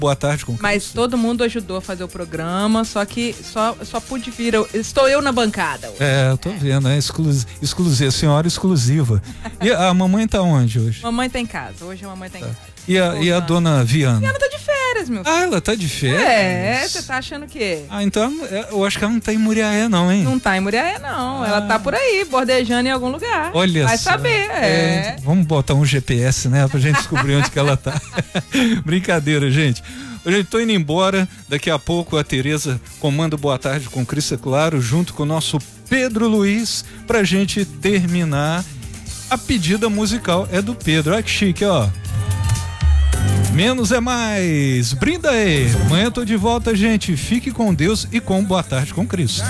Boa Tarde com Cristo. Mas todo mundo ajudou a fazer o programa, só que só pude vir. Estou eu na bancada hoje. Eu tô vendo, exclusiva, senhora exclusiva. E a mamãe tá onde hoje? Mamãe tá em casa, hoje a mamãe tá em casa. E a dona Viana? Ela tá de férias, meu filho. Ela tá de férias? Você tá achando o quê? Então eu acho que ela não tá em Muriaé não, hein? Não tá em Muriaé não, ela tá por aí, bordejando em algum lugar. Olha Vai só. saber, Vamos botar um GPS, né, pra gente descobrir onde que ela tá. Brincadeira, gente. Eu tô indo embora, daqui a pouco a Tereza comanda Boa Tarde com Cristo, é claro, junto com o nosso Pedro Luiz, pra gente terminar. A pedida musical é do Pedro, olha que chique, ó. Menos é mais, brinda aí. Amanhã eu tô de volta, gente. Fique com Deus e com Boa Tarde com Cristo.